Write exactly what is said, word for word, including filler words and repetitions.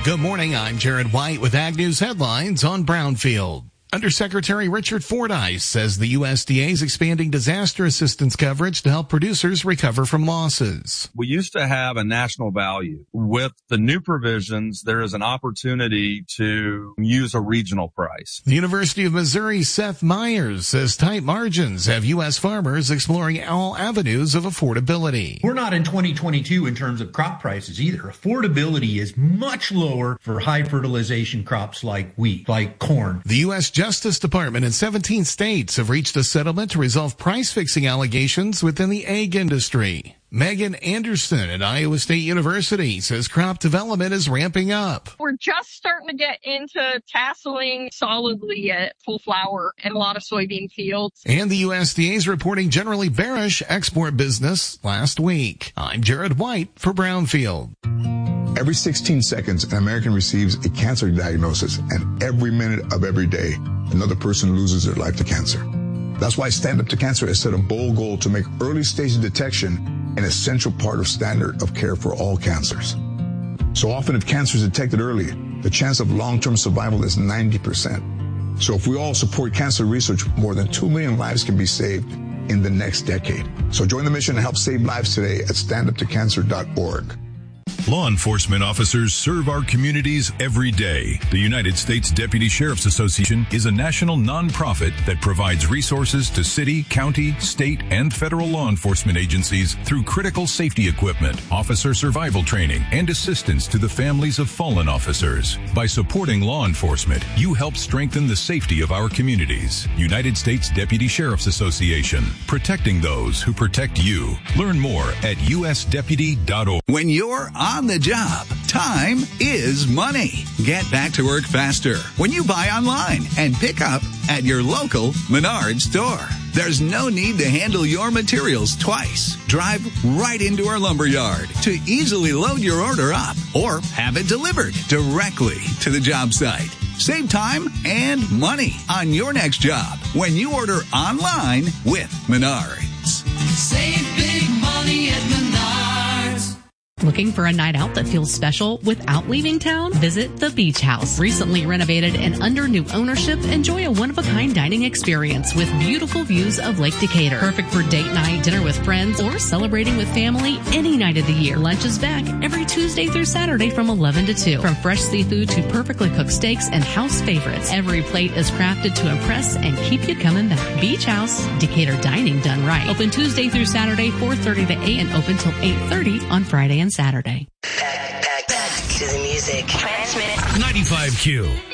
Good morning, I'm Jared White with Ag News headlines on Brownfield. Undersecretary Richard Fordyce says the U S D A is expanding disaster assistance coverage to help producers recover from losses. We used to have a national value. With the new provisions, there is an opportunity to use a regional price. The University of Missouri Seth Myers says tight margins have U S farmers exploring all avenues of affordability. We're not in twenty twenty-two in terms of crop prices either. Affordability is much lower for high fertilization crops like wheat, like corn. The U S Justice Department and seventeen states have reached a settlement to resolve price-fixing allegations within the egg industry. Megan Anderson at Iowa State University says crop development is ramping up. We're just starting to get into tasseling solidly at full flower in a lot of soybean fields. And the U S D A is reporting generally bearish export business last week. I'm Jared White for Brownfield. Every sixteen seconds, an American receives a cancer diagnosis, and every minute of every day, another person loses their life to cancer. That's why Stand Up to Cancer has set a bold goal to make early stage detection an essential part of standard of care for all cancers. So often, if cancer is detected early, the chance of long-term survival is ninety percent. So if we all support cancer research, more than two million lives can be saved in the next decade. So join the mission and help save lives today at stand up to cancer dot org. Law enforcement officers serve our communities every day. The United States Deputy Sheriff's Association is a national nonprofit that provides resources to city, county, state, and federal law enforcement agencies through critical safety equipment, officer survival training, and assistance to the families of fallen officers. By supporting law enforcement, you help strengthen the safety of our communities. United States Deputy Sheriff's Association, protecting those who protect you. Learn more at u s deputy dot org. When you're on the job, time is money. Get back to work faster when you buy online and pick up at your local Menards store. There's no need to handle your materials twice. Drive right into our lumber yard to easily load your order up or have it delivered directly to the job site. Save time and money on your next job when you order online with Menards. Save big money at Menards. Looking for a night out that feels special without leaving town? Visit the Beach House. Recently renovated and under new ownership, enjoy a one-of-a-kind dining experience with beautiful views of Lake Decatur. Perfect for date night, dinner with friends, or celebrating with family any night of the year. Lunch is back every Tuesday through Saturday from eleven to two. From fresh seafood to perfectly cooked steaks and house favorites, every plate is crafted to impress and keep you coming back. Beach House, Decatur dining done right. Open Tuesday through Saturday, four thirty to eight, and open till eight thirty on Friday and Saturday. Back, back, back to the music. Transmit ninety-five Q.